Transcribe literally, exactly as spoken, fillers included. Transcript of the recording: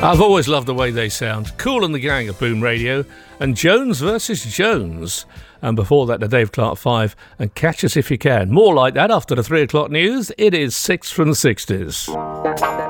I've always loved the way they sound. Kool and the Gang at Boom Radio, and Jones versus Jones. And before that, the Dave Clark Five and Catch Us If You Can. More like that after the three o'clock news. It is six from the sixties.